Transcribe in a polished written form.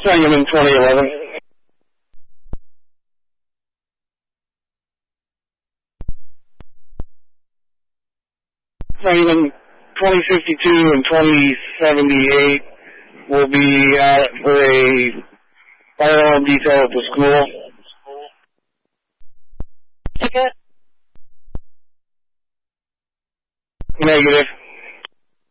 Sangamon 2011. Sangamon 2052 and 2078 will be out for a firearm detail at the school. Ticket? Negative.